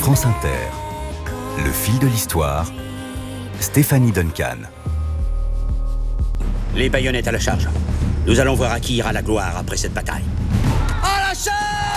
France Inter, le fil de l'histoire, Stéphanie Duncan. Les baïonnettes à la charge. Nous allons voir à qui ira la gloire après cette bataille. À la charge!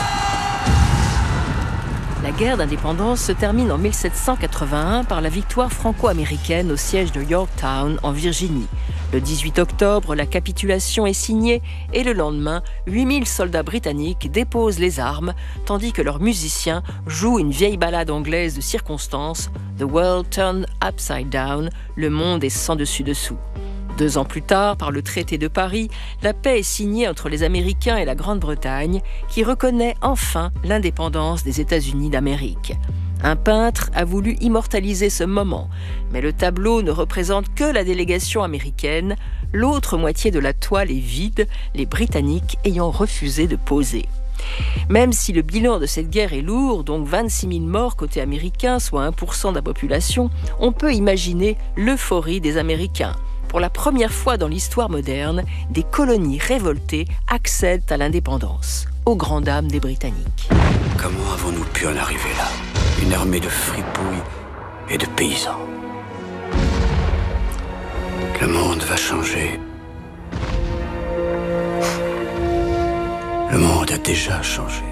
La guerre d'indépendance se termine en 1781 par la victoire franco-américaine au siège de Yorktown en Virginie. Le 18 octobre, la capitulation est signée et le lendemain, 8000 soldats britanniques déposent les armes tandis que leurs musiciens jouent une vieille ballade anglaise de circonstance, The World Turned Upside Down, le monde est sans dessus-dessous. 2 ans plus tard, par le traité de Paris, la paix est signée entre les Américains et la Grande-Bretagne, qui reconnaît enfin l'indépendance des États-Unis d'Amérique. Un peintre a voulu immortaliser ce moment, mais le tableau ne représente que la délégation américaine. L'autre moitié de la toile est vide, les Britanniques ayant refusé de poser. Même si le bilan de cette guerre est lourd, donc 26 000 morts côté américain, soit 1% de la population, on peut imaginer l'euphorie des Américains. Pour la première fois dans l'histoire moderne, des colonies révoltées accèdent à l'indépendance, aux grandes dames des Britanniques. Comment avons-nous pu en arriver là? Une armée de fripouilles et de paysans. Le monde va changer. Le monde a déjà changé.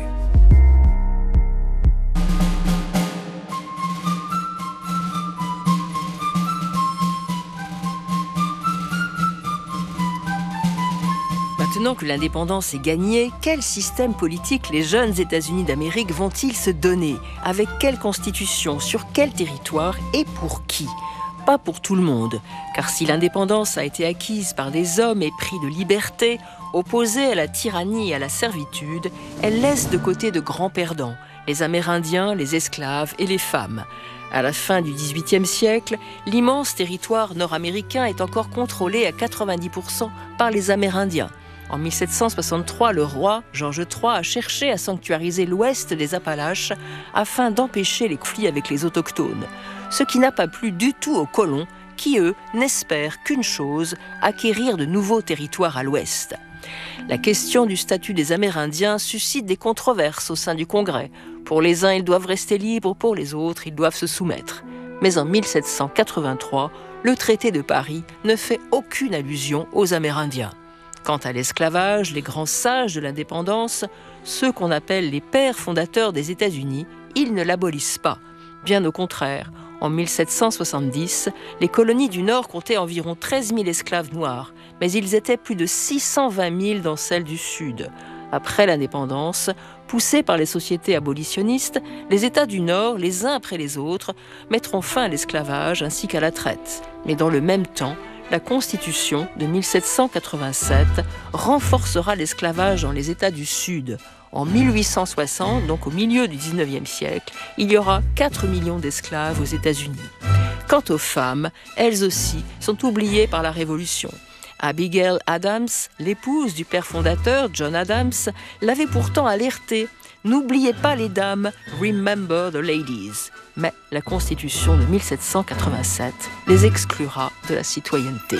Maintenant que l'indépendance est gagnée, quel système politique les jeunes États-Unis d'Amérique vont-ils se donner? Avec quelle constitution? Sur quel territoire? Et pour qui? Pas pour tout le monde, car si l'indépendance a été acquise par des hommes épris de liberté, opposés à la tyrannie et à la servitude, elle laisse de côté de grands perdants, les Amérindiens, les esclaves et les femmes. À la fin du XVIIIe siècle, l'immense territoire nord-américain est encore contrôlé à 90% par les Amérindiens. En 1763, le roi George III a cherché à sanctuariser l'ouest des Appalaches afin d'empêcher les conflits avec les autochtones, ce qui n'a pas plu du tout aux colons qui, eux, n'espèrent qu'une chose, acquérir de nouveaux territoires à l'ouest. La question du statut des Amérindiens suscite des controverses au sein du Congrès. Pour les uns, ils doivent rester libres, pour les autres, ils doivent se soumettre. Mais en 1783, le traité de Paris ne fait aucune allusion aux Amérindiens. Quant à l'esclavage, les grands sages de l'indépendance, ceux qu'on appelle les pères fondateurs des États-Unis, ils ne l'abolissent pas. Bien au contraire, en 1770, les colonies du Nord comptaient environ 13 000 esclaves noirs, mais ils étaient plus de 620 000 dans celles du Sud. Après l'indépendance, poussés par les sociétés abolitionnistes, les États du Nord, les uns après les autres, mettront fin à l'esclavage ainsi qu'à la traite. Mais dans le même temps, la Constitution de 1787 renforcera l'esclavage dans les États du Sud. En 1860, donc au milieu du XIXe siècle, il y aura 4 millions d'esclaves aux États-Unis. Quant aux femmes, elles aussi sont oubliées par la Révolution. Abigail Adams, l'épouse du père fondateur John Adams, l'avait pourtant alertée. N'oubliez pas les dames, remember the ladies. Mais la Constitution de 1787 les exclura de la citoyenneté.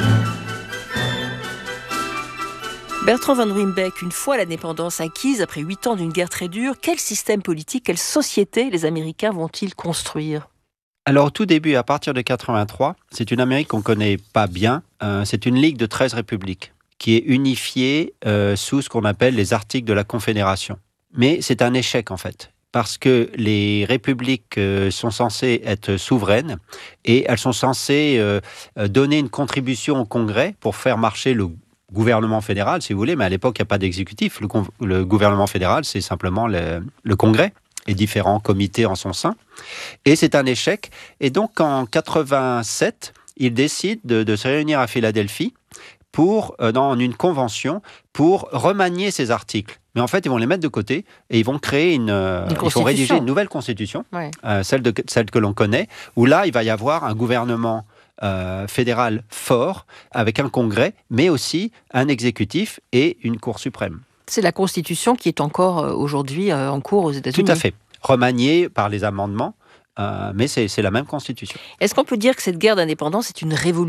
Bertrand van Ruymbeck, une fois l'indépendance acquise, après 8 ans d'une guerre très dure, quel système politique, quelle société les Américains vont-ils construire? Alors au tout début, à partir de 83, c'est une Amérique qu'on ne connaît pas bien. C'est une ligue de 13 républiques qui est unifiée sous ce qu'on appelle les articles de la Confédération. Mais c'est un échec en fait, parce que les républiques sont censées être souveraines et elles sont censées donner une contribution au Congrès pour faire marcher le gouvernement fédéral, si vous voulez, mais à l'époque, il n'y a pas d'exécutif. Le gouvernement fédéral, c'est simplement le Congrès et différents comités en son sein. Et c'est un échec. Et donc, en 87, ils décident de se réunir à Philadelphie dans une convention pour remanier ces articles. Mais en fait, ils vont les mettre de côté et ils vont créer ils vont rédiger une nouvelle constitution, ouais. Celle que l'on connaît, où là, il va y avoir un gouvernement fédéral fort, avec un congrès, mais aussi un exécutif et une cour suprême. C'est la constitution qui est encore aujourd'hui en cours aux États-Unis. Tout à fait. Remaniée par les amendements, mais c'est la même constitution. Est-ce qu'on peut dire que cette guerre d'indépendance est une révolution ?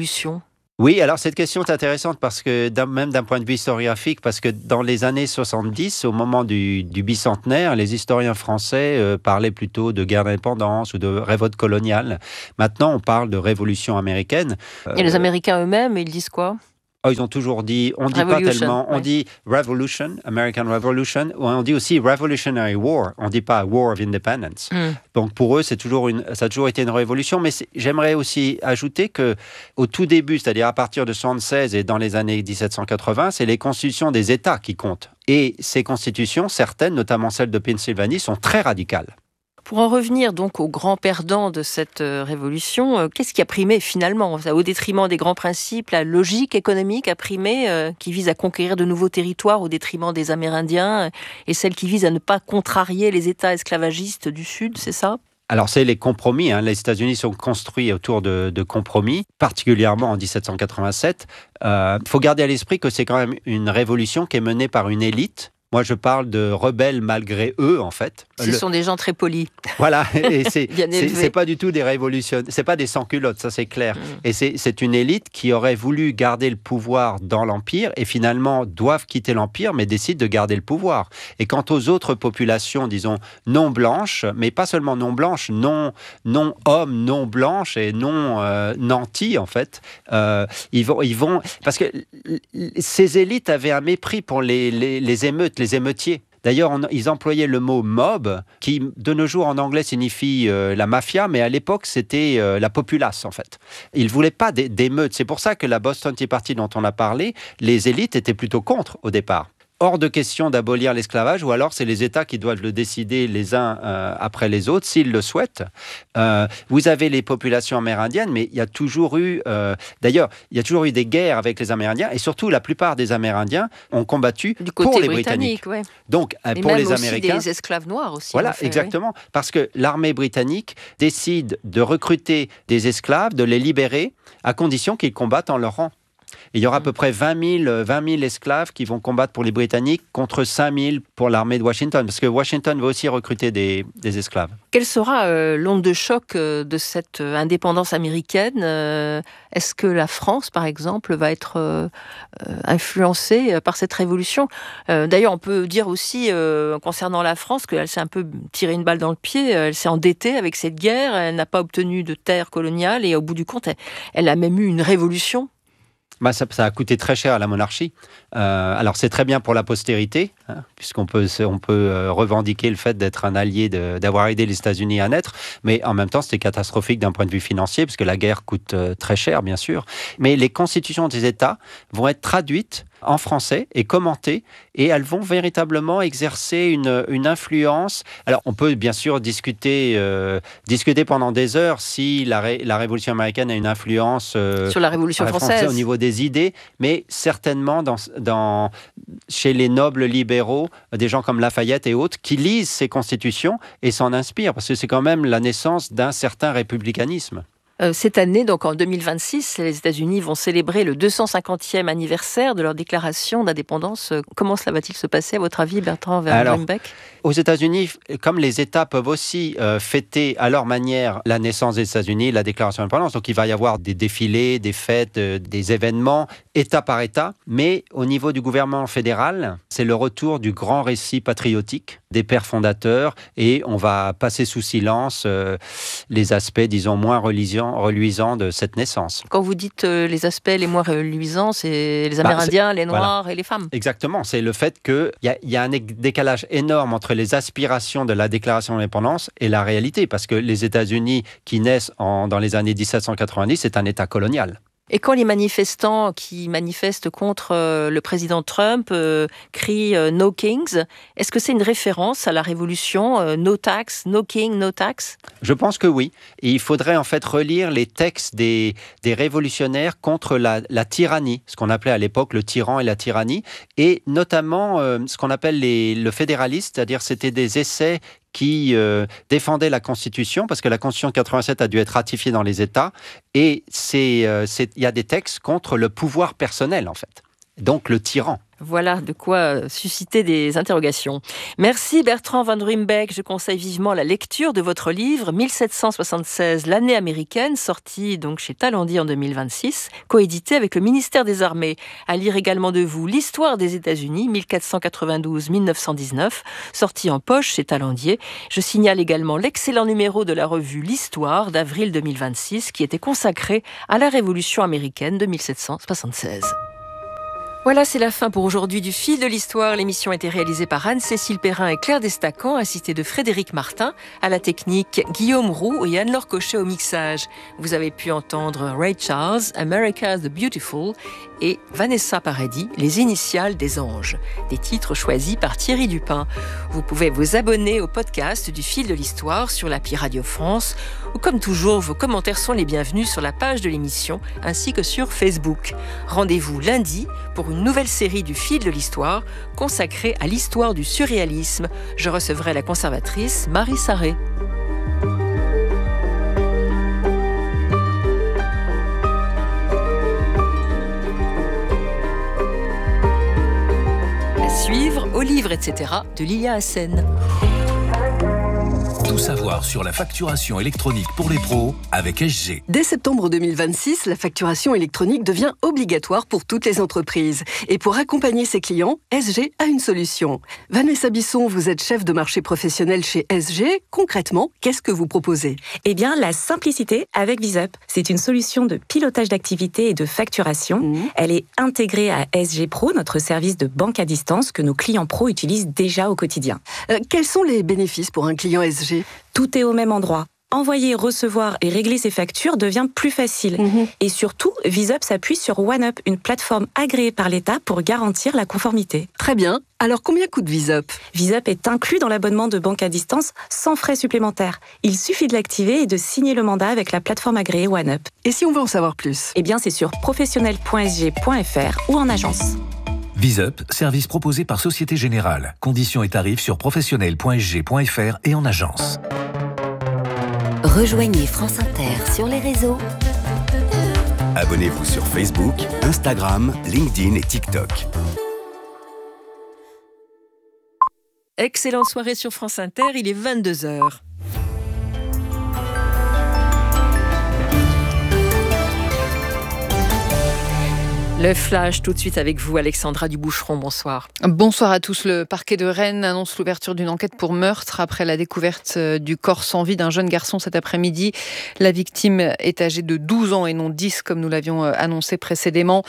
Oui, alors cette question est intéressante parce que même d'un point de vue historiographique, parce que dans les années 70, au moment du bicentenaire, les historiens français parlaient plutôt de guerre d'indépendance ou de révolte coloniale. Maintenant, on parle de révolution américaine. Et les Américains eux-mêmes, ils disent quoi ? Oh, ils ont toujours dit, on ne dit pas tellement, on dit Revolution, American Revolution, ou on dit aussi Revolutionary War, on ne dit pas War of Independence. Donc pour eux, ça a toujours été une révolution, mais j'aimerais aussi ajouter qu'au tout début, c'est-à-dire à partir de 1976 et dans les années 1780, c'est les constitutions des États qui comptent. Et ces constitutions, certaines, notamment celle de Pennsylvanie, sont très radicales. Pour en revenir donc aux grands perdants de cette révolution, qu'est-ce qui a primé finalement ? Au détriment des grands principes, la logique économique a primé, qui vise à conquérir de nouveaux territoires au détriment des Amérindiens, et celle qui vise à ne pas contrarier les États esclavagistes du Sud, c'est ça ? Alors, c'est les compromis. Les États-Unis sont construits autour de compromis, particulièrement en 1787. Faut garder à l'esprit que c'est quand même une révolution qui est menée par une élite. Moi, je parle de rebelles malgré eux, en fait. Ce sont des gens très polis. Voilà, et c'est pas du tout des révolutionnaires, c'est pas des sans-culottes, ça c'est clair. Et c'est une élite qui aurait voulu garder le pouvoir dans l'Empire et finalement doivent quitter l'Empire, mais décident de garder le pouvoir. Et quant aux autres populations, disons, non blanches, mais pas seulement non blanches, non hommes, non blanches et non nantis, en fait, ils vont... Parce que ces élites avaient un mépris pour les émeutes, les émeutiers. D'ailleurs, ils employaient le mot « mob », qui de nos jours en anglais signifie la mafia, mais à l'époque, c'était la populace, en fait. Ils ne voulaient pas d'émeutes. C'est pour ça que la Boston Tea Party dont on a parlé, les élites étaient plutôt contre au départ. Hors de question d'abolir l'esclavage, ou alors c'est les États qui doivent le décider les uns après les autres, s'ils le souhaitent. Vous avez les populations amérindiennes, mais il y a toujours eu... D'ailleurs, il y a toujours eu des guerres avec les Amérindiens, et surtout, la plupart des Amérindiens ont combattu pour les Britanniques. Ouais. Donc, et pour même les Américains... aussi des esclaves noirs aussi. Voilà, exactement. Oui. Parce que l'armée britannique décide de recruter des esclaves, de les libérer, à condition qu'ils combattent en leur rang. Il y aura à peu près 20 000 esclaves qui vont combattre pour les Britanniques contre 5 000 pour l'armée de Washington, parce que Washington va aussi recruter des esclaves. Quelle sera l'onde de choc de cette indépendance américaine ? Est-ce que la France, par exemple, va être influencée par cette révolution ? D'ailleurs, on peut dire aussi, concernant la France, qu'elle s'est un peu tirée une balle dans le pied, elle s'est endettée avec cette guerre, elle n'a pas obtenu de terre coloniale, et au bout du compte, elle a même eu une révolution. Ça a coûté très cher à la monarchie. Alors, c'est très bien pour la postérité, puisqu'on peut revendiquer le fait d'être un allié, d'avoir aidé les États-Unis à naître, mais en même temps, c'était catastrophique d'un point de vue financier, parce que la guerre coûte très cher, bien sûr. Mais les constitutions des États vont être traduites en français et commentées, et elles vont véritablement exercer une influence. Alors, on peut bien sûr discuter pendant des heures si la Révolution américaine a une influence sur la Révolution française au niveau des idées, mais certainement chez les nobles libéraux, des gens comme Lafayette et autres, qui lisent ces constitutions et s'en inspirent, parce que c'est quand même la naissance d'un certain républicanisme. Cette année, donc en 2026, les États-Unis vont célébrer le 250e anniversaire de leur déclaration d'indépendance. Comment cela va-t-il se passer, à votre avis, Bertrand Wernbach ? Aux États-Unis, comme les États peuvent aussi fêter à leur manière la naissance des États-Unis, la déclaration d'indépendance, donc il va y avoir des défilés, des fêtes, des événements, État par État. Mais au niveau du gouvernement fédéral, c'est le retour du grand récit patriotique des pères fondateurs, et on va passer sous silence les aspects, disons, moins reluisants de cette naissance. Quand vous dites les aspects les moins reluisants, c'est les Amérindiens, les Noirs et les femmes. Exactement, c'est le fait qu'il y a un décalage énorme entre les aspirations de la déclaration d'indépendance et la réalité, parce que les États-Unis qui naissent dans les années 1790, c'est un État colonial. Et quand les manifestants qui manifestent contre le président Trump crient « No Kings », est-ce que c'est une référence à la révolution « No tax, no king, no tax » ? Je pense que oui. Et il faudrait en fait relire les textes des révolutionnaires contre la tyrannie, ce qu'on appelait à l'époque le tyran et la tyrannie, et notamment ce qu'on appelle le fédéraliste, c'est-à-dire c'était des essais qui défendait la Constitution, parce que la Constitution de 87 a dû être ratifiée dans les États, et il y a des textes contre le pouvoir personnel, en fait. Donc le tyran. Voilà de quoi susciter des interrogations. Merci Bertrand van Ruymbeck. Je conseille vivement la lecture de votre livre 1776, l'année américaine, sorti donc chez Talandier en 2026, coédité avec le ministère des Armées. À lire également de vous l'histoire des États-Unis 1492-1919, sorti en poche chez Talandier. Je signale également l'excellent numéro de la revue L'Histoire d'avril 2026 qui était consacré à la Révolution américaine de 1776. Voilà, c'est la fin pour aujourd'hui du Fil de l'Histoire. L'émission a été réalisée par Anne-Cécile Perrin et Claire Destacan, assistée de Frédéric Martin, à la technique Guillaume Roux et Anne-Laure Cochet au mixage. Vous avez pu entendre Ray Charles, America the Beautiful et Vanessa Paradis, Les Initiales des Anges, des titres choisis par Thierry Dupin. Vous pouvez vous abonner au podcast du Fil de l'Histoire sur l'appli Radio France ou comme toujours, vos commentaires sont les bienvenus sur la page de l'émission ainsi que sur Facebook. Rendez-vous lundi pour une nouvelle série du Fil de l'Histoire consacrée à l'histoire du surréalisme. Je recevrai la conservatrice Marie Sarré. À suivre, Au livre, etc. de Lilia Hassen. Tout savoir sur la facturation électronique pour les pros avec SG. Dès septembre 2026, la facturation électronique devient obligatoire pour toutes les entreprises. Et pour accompagner ses clients, SG a une solution. Vanessa Bisson, vous êtes chef de marché professionnel chez SG. Concrètement, qu'est-ce que vous proposez ? Eh bien, la simplicité avec VisUp. C'est une solution de pilotage d'activité et de facturation. Elle est intégrée à SG Pro, notre service de banque à distance que nos clients pros utilisent déjà au quotidien. Quels sont les bénéfices pour un client SG ? Tout est au même endroit. Envoyer, recevoir et régler ses factures devient plus facile. Et surtout, VisUp s'appuie sur OneUp, une plateforme agréée par l'État pour garantir la conformité. Très bien. Alors, combien coûte VisUp ? VisUp est inclus dans l'abonnement de banque à distance sans frais supplémentaires. Il suffit de l'activer et de signer le mandat avec la plateforme agréée OneUp. Et si on veut en savoir plus ? Eh bien, c'est sur professionnel.sg.fr ou en agence. VisUp, service proposé par Société Générale. Conditions et tarifs sur professionnel.sg.fr et en agence. Rejoignez France Inter sur les réseaux. Abonnez-vous sur Facebook, Instagram, LinkedIn et TikTok. Excellente soirée sur France Inter, il est 22h. Le flash tout de suite avec vous, Alexandra Duboucheron, bonsoir. Bonsoir à tous. Le parquet de Rennes annonce l'ouverture d'une enquête pour meurtre après la découverte du corps sans vie d'un jeune garçon cet après-midi. La victime est âgée de 12 ans et non 10 comme nous l'avions annoncé précédemment.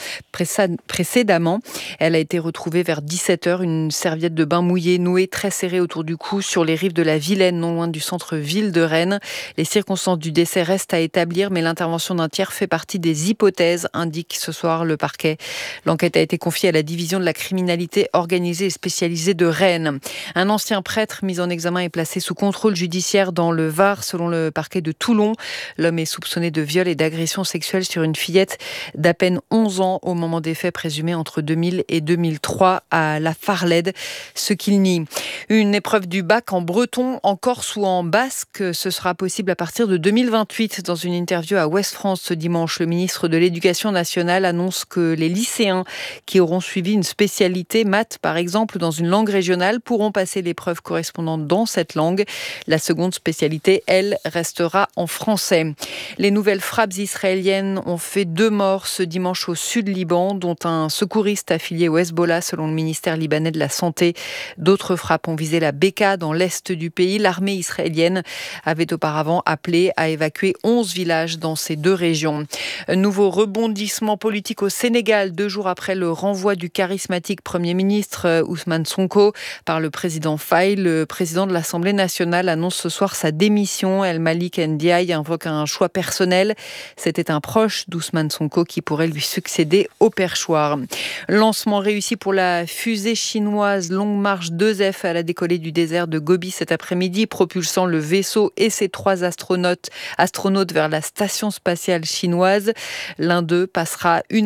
Elle a été retrouvée vers 17h, une serviette de bain mouillée nouée très serrée autour du cou sur les rives de la Vilaine, non loin du centre-ville de Rennes. Les circonstances du décès restent à établir, mais l'intervention d'un tiers fait partie des hypothèses, indique ce soir le parquet. L'enquête a été confiée à la division de la criminalité organisée et spécialisée de Rennes. Un ancien prêtre mis en examen est placé sous contrôle judiciaire dans le Var, selon le parquet de Toulon. L'homme est soupçonné de viol et d'agression sexuelle sur une fillette d'à peine 11 ans au moment des faits présumés entre 2000 et 2003 à la Farlède, ce qu'il nie. Une épreuve du bac en breton, en corse ou en basque, ce sera possible à partir de 2028. Dans une interview à Ouest France ce dimanche, le ministre de l'Éducation nationale annonce que les lycéens qui auront suivi une spécialité maths, par exemple, dans une langue régionale, pourront passer l'épreuve correspondante dans cette langue. La seconde spécialité, elle, restera en français. Les nouvelles frappes israéliennes ont fait 2 morts ce dimanche au sud Liban, dont un secouriste affilié au Hezbollah, selon le ministère libanais de la Santé. D'autres frappes ont visé la Beka, dans l'est du pays. L'armée israélienne avait auparavant appelé à évacuer 11 villages dans ces 2 régions. Un nouveau rebondissement politique au Sénégal, 2 jours après le renvoi du charismatique Premier ministre Ousmane Sonko par le président Faye. Le président de l'Assemblée nationale annonce ce soir sa démission. El Malik Ndiaye invoque un choix personnel. C'était un proche d'Ousmane Sonko qui pourrait lui succéder au perchoir. Lancement réussi pour la fusée chinoise Longue Marche 2F. Elle a décollé du désert de Gobi cet après-midi, propulsant le vaisseau et ses 3 astronautes vers la station spatiale chinoise. L'un d'eux passera une année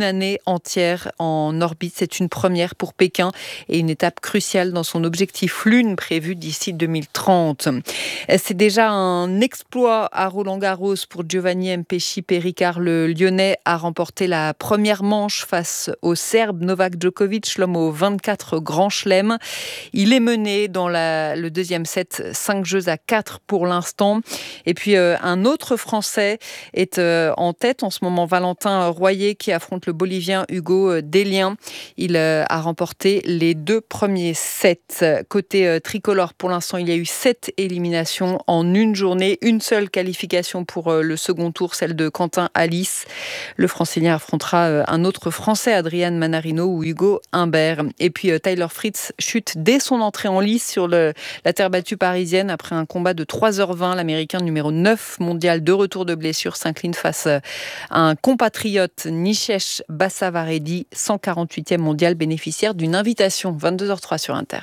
entière en orbite. C'est une première pour Pékin et une étape cruciale dans son objectif Lune prévu d'ici 2030. C'est déjà un exploit à Roland-Garros pour Giovanni Mpéchi Péricard. Le Lyonnais a remporté la première manche face au Serbe Novak Djokovic, l'homme aux 24 grands chelems. Il est mené dans le deuxième set, 5-4 pour l'instant. Et puis un autre Français est en tête en ce moment, Valentin Royer, qui affronte le Bolivien Hugo Dellien. Il a remporté les 2 premiers sets. Côté tricolore, pour l'instant, il y a eu 7 éliminations en une journée. Une seule qualification pour le second tour, celle de Quentin Alice. Le Francilien affrontera un autre Français, Adrian Manarino ou Hugo Humbert. Et puis Tyler Fritz chute dès son entrée en lice sur la terre battue parisienne. Après un combat de 3h20, l'Américain numéro 9 mondial de retour de blessure s'incline face à un compatriote, Nishesh Basavaredi, 148e mondial, bénéficiaire d'une invitation. 22h03 sur Inter.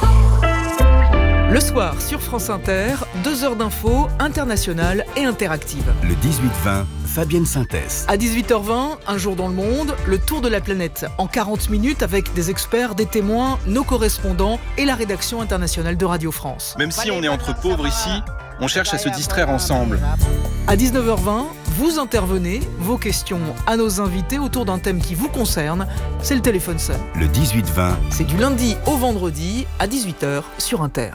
Le soir, sur France Inter, 2 heures d'infos internationales et interactives. Le 18-20, Fabienne Synthèse. À 18h20, Un jour dans le monde, le tour de la planète. En 40 minutes avec des experts, des témoins, nos correspondants et la rédaction internationale de Radio France. Même si on est entre pauvres ici, on cherche à se distraire ensemble. À 19h20, vous intervenez, vos questions à nos invités autour d'un thème qui vous concerne. C'est le téléphone sonne. Le 18-20. C'est du lundi au vendredi à 18h sur Inter.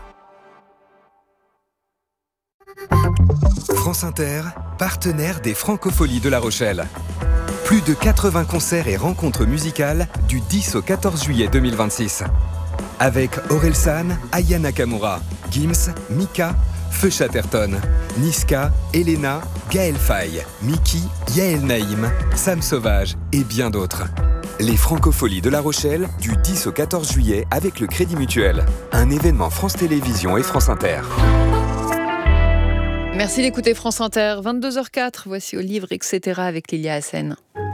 France Inter, partenaire des Francopholies de La Rochelle. Plus de 80 concerts et rencontres musicales du 10 au 14 juillet 2026. Avec Orelsan, Aya Nakamura, Gims, Mika, Feu Chatterton, Niska, Elena, Gaël Faye, Miki, Yael Naïm, Sam Sauvage et bien d'autres. Les Francopholies de La Rochelle du 10 au 14 juillet avec le Crédit Mutuel. Un événement France Télévisions et France Inter. Merci d'écouter France Inter. 22h04, voici Au livre, etc. avec Lilia Hassen.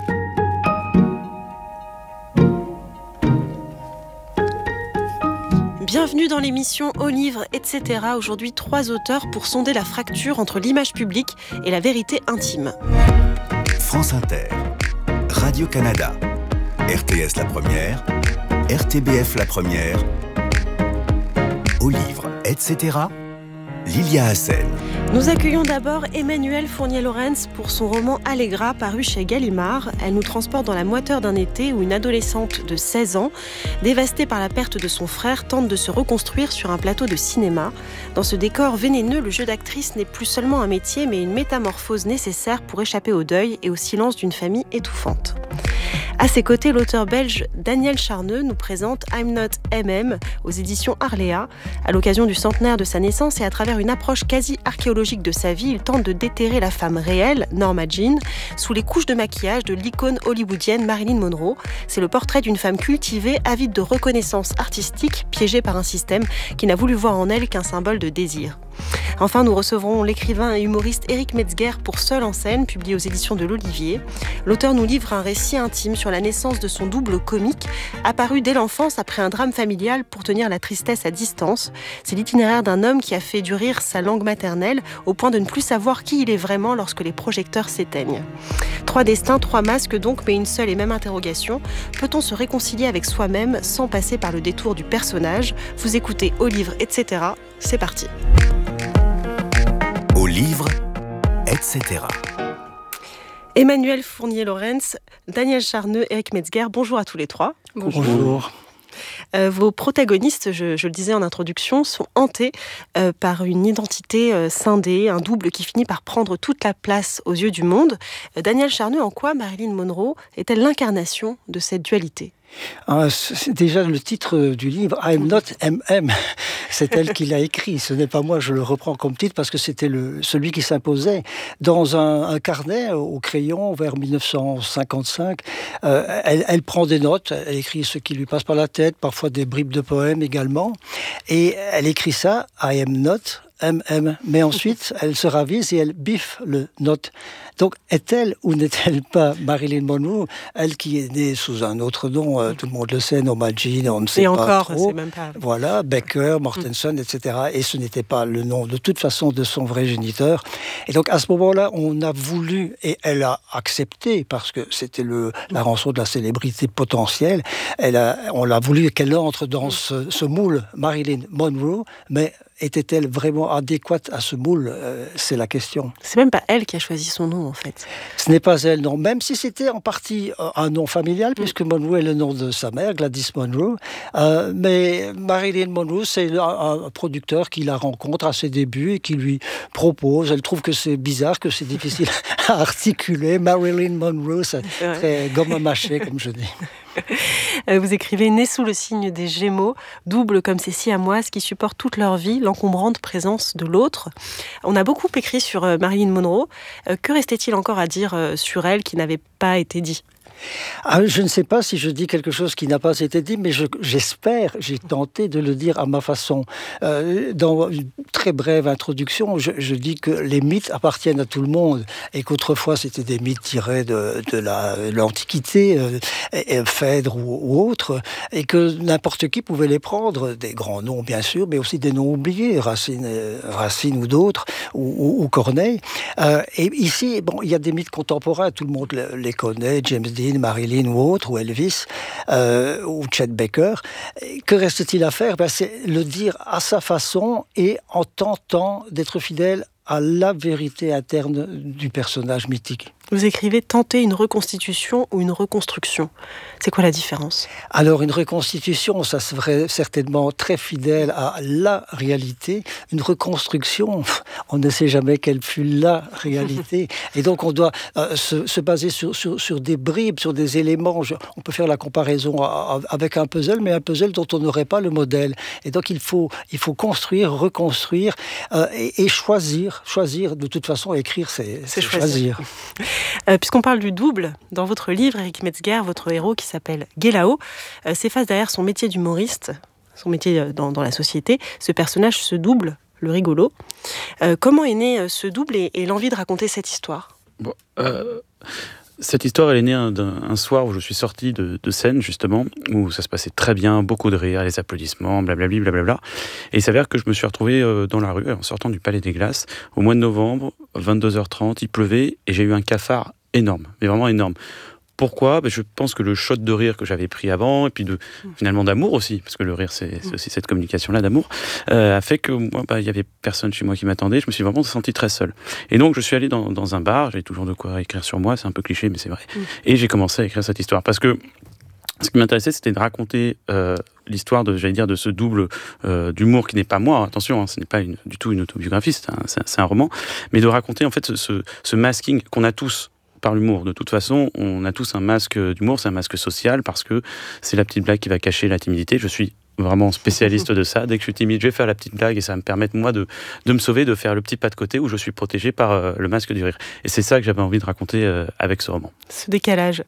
Bienvenue dans l'émission Au livre, etc. Aujourd'hui, 3 auteurs pour sonder la fracture entre l'image publique et la vérité intime. France Inter, Radio-Canada, RTS La Première, RTBF La Première, Au livre, etc. Lilia Hassen. Nous accueillons d'abord Emmanuelle Fournier-Laurens pour son roman Allegra, paru chez Gallimard. Elle nous transporte dans la moiteur d'un été où une adolescente de 16 ans, dévastée par la perte de son frère, tente de se reconstruire sur un plateau de cinéma. Dans ce décor vénéneux, le jeu d'actrice n'est plus seulement un métier, mais une métamorphose nécessaire pour échapper au deuil et au silence d'une famille étouffante. À ses côtés, l'auteur belge Daniel Charneux nous présente I'm Not MM aux éditions Arléa. À l'occasion du centenaire de sa naissance et à travers une approche quasi archéologique de sa vie, il tente de déterrer la femme réelle, Norma Jean, sous les couches de maquillage de l'icône hollywoodienne Marilyn Monroe. C'est le portrait d'une femme cultivée, avide de reconnaissance artistique, piégée par un système qui n'a voulu voir en elle qu'un symbole de désir. Enfin, nous recevrons l'écrivain et humoriste Éric Metzger pour Seul en scène, publié aux éditions de l'Olivier. L'auteur nous livre un récit intime sur la naissance de son double comique, apparu dès l'enfance après un drame familial pour tenir la tristesse à distance. C'est l'itinéraire d'un homme qui a fait du rire sa langue maternelle, au point de ne plus savoir qui il est vraiment lorsque les projecteurs s'éteignent. 3 destins, 3 masques donc, mais une seule et même interrogation. Peut-on se réconcilier avec soi-même sans passer par le détour du personnage ? Vous écoutez Au livre, etc. C'est parti. Au livre, etc. Emmanuelle Fournier-Laurens, Daniel Charneux, Éric Metzger, bonjour à tous les 3. Bonjour. Vos protagonistes, je le disais en introduction, sont hantés par une identité scindée, un double qui finit par prendre toute la place aux yeux du monde. Daniel Charneux, en quoi Marilyn Monroe est-elle l'incarnation de cette dualité ? C'est déjà le titre du livre, I'm Not MM. C'est elle qui l'a écrit, ce n'est pas moi, je le reprends comme titre parce que c'était celui qui s'imposait. Dans un carnet au crayon vers 1955, elle prend des notes, elle écrit ce qui lui passe par la tête, parfois des bribes de poèmes également, et elle écrit ça, I am not MM. Mais ensuite, elle se ravise et elle biffe le not. Donc, est-elle ou n'est-elle pas Marilyn Monroe, elle qui est née sous un autre nom, tout le monde le sait, Norma Jean, on ne sait et pas encore, trop. c'est même pas... Voilà, Becker, Mortensen, etc. Et ce n'était pas le nom de toute façon de son vrai géniteur. Et donc, à ce moment-là, on a voulu, et elle a accepté, parce que c'était la rançon de la célébrité potentielle, on l'a voulu qu'elle entre dans ce moule Marilyn Monroe, mais était-elle vraiment adéquate à ce moule? C'est la question. C'est même pas elle qui a choisi son nom, en fait. Ce n'est pas elle, non. Même si c'était en partie un nom familial, puisque Monroe est le nom de sa mère, Gladys Monroe. Mais Marilyn Monroe, c'est un producteur qui la rencontre à ses débuts et qui lui propose. Elle trouve que c'est bizarre, que c'est difficile à articuler. Marilyn Monroe, c'est très gomme à mâcher, comme je dis. Vous écrivez « Née sous le signe des Gémeaux, double comme ces siamoises qui supportent toute leur vie l'encombrante présence de l'autre ». On a beaucoup écrit sur Marilyn Monroe. Que restait-il encore à dire sur elle qui n'avait pas été dit ? Je ne sais pas si je dis quelque chose qui n'a pas été dit, mais j'espère, j'ai tenté de le dire à ma façon. Dans une très brève introduction, je dis que les mythes appartiennent à tout le monde et qu'autrefois c'était des mythes tirés de l'Antiquité, Phèdre ou autre, et que n'importe qui pouvait les prendre, des grands noms bien sûr, mais aussi des noms oubliés, Racine ou d'autres, ou Corneille. Et ici, il y a des mythes contemporains, tout le monde les connaît, James Dean, Marilyn ou autre, ou Elvis, ou Chet Baker. Que reste-t-il à faire ? C'est le dire à sa façon et en tentant d'être fidèle à la vérité interne du personnage mythique. Vous écrivez « tenter une reconstitution ou une reconstruction ». C'est quoi la différence ? Alors, une reconstitution, ça serait certainement très fidèle à la réalité. Une reconstruction, on ne sait jamais quelle fut la réalité. Et donc, on doit se baser sur des bribes, sur des éléments. On peut faire la comparaison avec un puzzle, mais un puzzle dont on n'aurait pas le modèle. Et donc, il faut construire, reconstruire et choisir. Choisir, de toute façon, écrire, c'est choisir. Puisqu'on parle du double, dans votre livre, Éric Metzger, votre héros qui s'appelle Guélao, s'efface derrière son métier d'humoriste, son métier dans la société. Ce personnage se double, le rigolo. Comment est né ce double et l'envie de raconter cette histoire ? Cette histoire, elle est née un soir où je suis sorti de scène, justement, où ça se passait très bien, beaucoup de rires, les applaudissements, blablabli, blablabla. Et il s'avère que je me suis retrouvé dans la rue, en sortant du Palais des Glaces, au mois de novembre, 22h30, il pleuvait, et j'ai eu un cafard énorme, mais vraiment énorme. Pourquoi ? Je pense que le shot de rire que j'avais pris avant, et puis finalement d'amour aussi, parce que le rire c'est aussi cette communication-là d'amour, a fait que moi, il y avait personne chez moi qui m'attendait, je me suis vraiment senti très seul. Et donc je suis allé dans un bar, j'avais toujours de quoi écrire sur moi, c'est un peu cliché mais c'est vrai, et j'ai commencé à écrire cette histoire, parce que ce qui m'intéressait, c'était de raconter l'histoire de ce double d'humour qui n'est pas moi, attention, ce n'est pas du tout une autobiographie, c'est un roman, mais de raconter en fait ce masking qu'on a tous par l'humour. De toute façon, on a tous un masque d'humour, c'est un masque social, parce que c'est la petite blague qui va cacher la timidité. Je suis vraiment spécialiste de ça. Dès que je suis timide, je vais faire la petite blague et ça va me permettre, moi, de me sauver, de faire le petit pas de côté où je suis protégé par le masque du rire. Et c'est ça que j'avais envie de raconter avec ce roman. Ce décalage.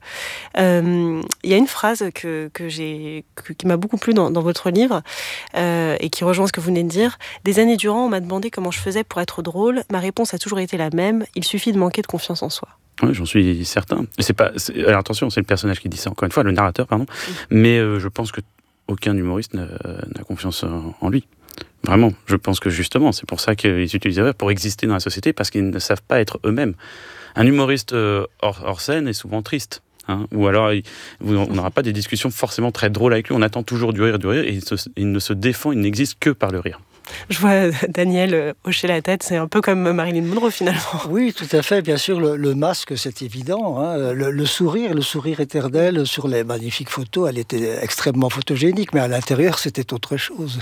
Il y a une phrase qui m'a beaucoup plu dans votre livre et qui rejoint ce que vous venez de dire. Des années durant, on m'a demandé comment je faisais pour être drôle. Ma réponse a toujours été la même. Il suffit de manquer de confiance en soi. Oui, j'en suis certain. Alors attention, c'est le personnage qui dit ça, encore une fois, le narrateur, pardon. Mais je pense que aucun humoriste n'a confiance en lui. Vraiment, je pense que justement, c'est pour ça qu'ils utilisent le rire, pour exister dans la société, parce qu'ils ne savent pas être eux-mêmes. Un humoriste hors scène est souvent triste. Ou alors, on n'aura pas des discussions forcément très drôles avec lui. On attend toujours du rire, et il ne se défend, il n'existe que par le rire. Je vois Daniel hocher la tête, c'est un peu comme Marilyn Monroe finalement. Oui, tout à fait, bien sûr, le masque c'est évident, le sourire éternel sur les magnifiques photos, elle était extrêmement photogénique, mais à l'intérieur c'était autre chose.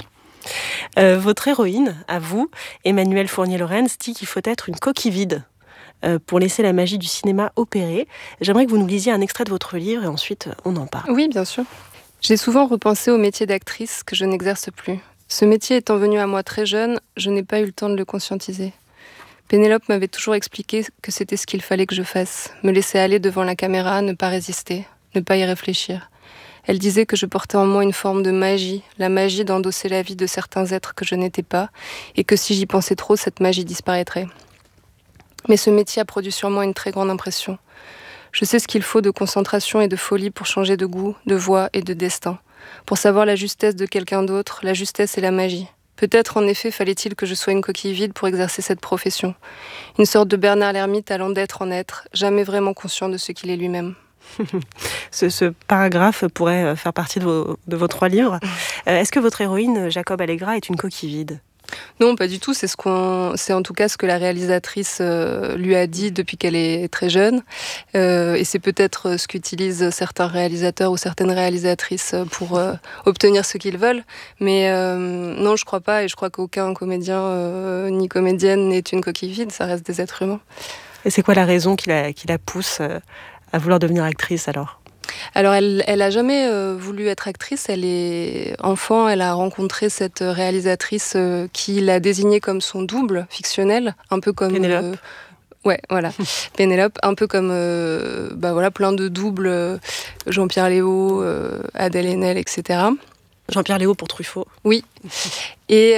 Votre héroïne, à vous, Emmanuelle Fournier-Laurens, dit qu'il faut être une coquille vide pour laisser la magie du cinéma opérer. J'aimerais que vous nous lisiez un extrait de votre livre et ensuite on en parle. Oui, bien sûr. J'ai souvent repensé au métier d'actrice que je n'exerce plus. Ce métier étant venu à moi très jeune, je n'ai pas eu le temps de le conscientiser. Pénélope m'avait toujours expliqué que c'était ce qu'il fallait que je fasse. Me laisser aller devant la caméra, ne pas résister, ne pas y réfléchir. Elle disait que je portais en moi une forme de magie, la magie d'endosser la vie de certains êtres que je n'étais pas, et que si j'y pensais trop, cette magie disparaîtrait. Mais ce métier a produit sur moi une très grande impression. Je sais ce qu'il faut de concentration et de folie pour changer de goût, de voix et de destin, pour savoir la justesse de quelqu'un d'autre, la justesse et la magie. Peut-être, en effet, fallait-il que je sois une coquille vide pour exercer cette profession. Une sorte de Bernard l'ermite allant d'être en être, jamais vraiment conscient de ce qu'il est lui-même. Ce paragraphe pourrait faire partie de vos 3 livres. Est-ce que votre héroïne, Jacob Allegra, est une coquille vide ? Non, pas du tout. C'est en tout cas ce que la réalisatrice lui a dit depuis qu'elle est très jeune. Et c'est peut-être ce qu'utilisent certains réalisateurs ou certaines réalisatrices pour obtenir ce qu'ils veulent. Mais non, je crois pas. Et je crois qu'aucun comédien ni comédienne n'est une coquille vide. Ça reste des êtres humains. Et c'est quoi la raison qui la pousse à vouloir devenir actrice alors ? Alors, elle a jamais voulu être actrice. Elle est enfant, elle a rencontré cette réalisatrice qui l'a désignée comme son double fictionnel, un peu comme Pénélope. Ouais, voilà, Pénélope, un peu comme plein de doubles, Jean-Pierre Léaud, Adèle Haenel, etc. Jean-Pierre Léaud pour Truffaut. Oui. Et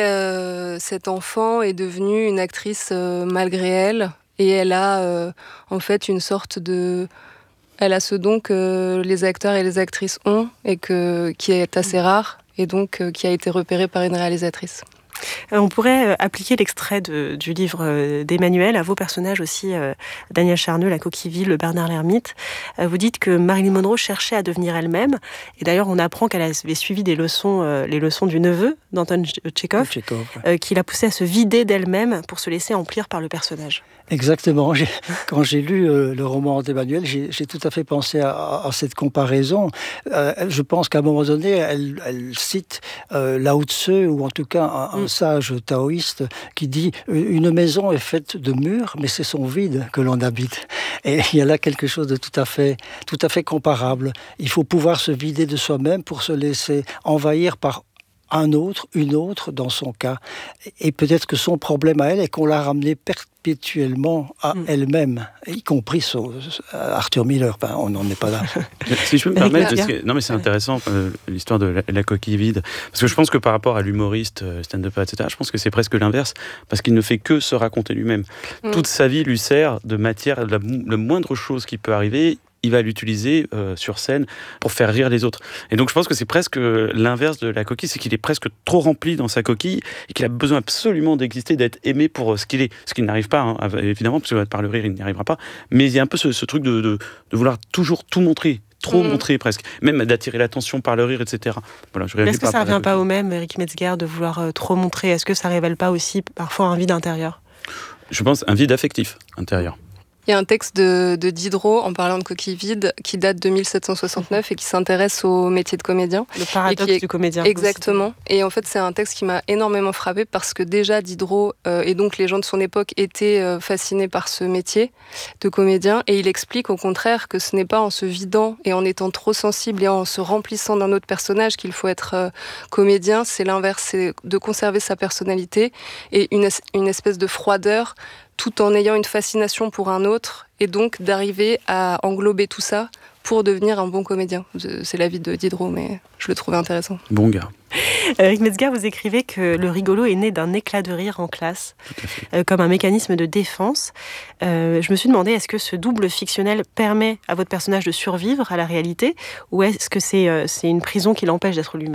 cet enfant est devenue une actrice malgré elle, et elle a en fait une sorte de... Elle a ce don que les acteurs et les actrices ont et qui est assez rare et donc qui a été repéré par une réalisatrice. On pourrait appliquer l'extrait du livre d'Emmanuel à vos personnages aussi, Daniel Charneux, la coquille vide, le Bernard l'ermite. Vous dites que Marilyn Monroe cherchait à devenir elle-même. Et d'ailleurs, on apprend qu'elle avait suivi les leçons du neveu d'Anton Tchekhov, qui l'a poussée à se vider d'elle-même pour se laisser emplir par le personnage. Exactement. Quand j'ai lu le roman d'Emmanuel, j'ai tout à fait pensé à cette comparaison. Je pense qu'à un moment donné, elle cite Lao Tzu, ou en tout cas un sage taoïste qui dit « Une maison est faite de murs, mais c'est son vide que l'on habite ». Et il y a là quelque chose de tout à fait comparable. Il faut pouvoir se vider de soi-même pour se laisser envahir par un autre, une autre dans son cas. Et peut-être que son problème à elle est qu'on l'a ramené perpétuellement à elle-même, y compris Arthur Miller. Enfin, on n'en est pas là. Si je peux me permettre, non mais c'est intéressant l'histoire de la coquille vide, parce que je pense que par rapport à l'humoriste, stand-up, etc., je pense que c'est presque l'inverse, parce qu'il ne fait que se raconter lui-même. Toute sa vie lui sert de matière, la moindre chose qui peut arriver, il va l'utiliser sur scène pour faire rire les autres. Et donc je pense que c'est presque l'inverse de la coquille, c'est qu'il est presque trop rempli dans sa coquille et qu'il a besoin absolument d'exister, d'être aimé pour ce qu'il est. Ce qu'il n'arrive pas, évidemment, parce que par le rire, il n'y arrivera pas. Mais il y a un peu ce truc de vouloir toujours tout montrer. Trop montrer presque, même d'attirer l'attention par le rire, etc. Voilà, est-ce que ça ne revient pas au même, Éric Metzger, de vouloir trop montrer ? Est-ce que ça ne révèle pas aussi parfois un vide intérieur ? Je pense un vide affectif intérieur. Il y a un texte de Diderot, en parlant de coquille vide, qui date de 1769 et qui s'intéresse au métier de comédien. Le paradoxe du comédien. Exactement. Et en fait, c'est un texte qui m'a énormément frappée parce que déjà, Diderot et donc les gens de son époque étaient fascinés par ce métier de comédien. Et il explique au contraire que ce n'est pas en se vidant et en étant trop sensible et en se remplissant d'un autre personnage qu'il faut être comédien. C'est l'inverse, c'est de conserver sa personnalité et une espèce de froideur tout en ayant une fascination pour un autre, et donc d'arriver à englober tout ça pour devenir un bon comédien. C'est l'avis de Diderot, mais je le trouvais intéressant. Bon gars. Éric Metzger, vous écrivez que le rigolo est né d'un éclat de rire en classe, comme un mécanisme de défense. Je me suis demandé, est-ce que ce double fictionnel permet à votre personnage de survivre à la réalité, ou est-ce que c'est une prison qui l'empêche d'être lui-même ?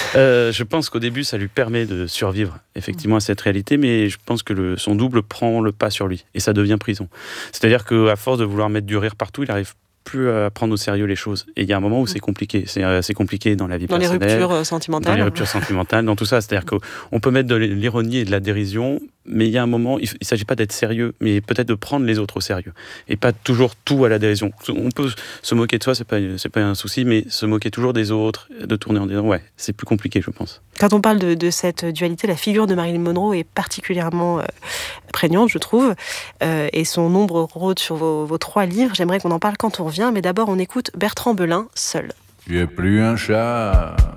Je pense qu'au début, ça lui permet de survivre effectivement à cette réalité, mais je pense que son double prend le pas sur lui, et ça devient prison. C'est-à-dire qu'à force de vouloir mettre du rire partout, il arrive plus à prendre au sérieux les choses. Et il y a un moment où c'est compliqué. C'est compliqué dans la vie personnelle. Dans les ruptures sentimentales. Dans les ruptures sentimentales, dans tout ça. C'est-à-dire qu'on peut mettre de l'ironie et de la dérision, mais il y a un moment, il ne s'agit pas d'être sérieux, mais peut-être de prendre les autres au sérieux. Et pas toujours tout à la dérision. On peut se moquer de soi, c'est pas un souci, mais se moquer toujours des autres, de tourner en disant, ouais, c'est plus compliqué, je pense. Quand on parle de cette dualité, la figure de Marilyn Monroe est particulièrement prégnante, je trouve, et son ombre rôde sur vos 3 livres. J'aimerais qu'on en parle quand on revient, mais d'abord on écoute Bertrand Belin, Seul. Tu es plus un chat.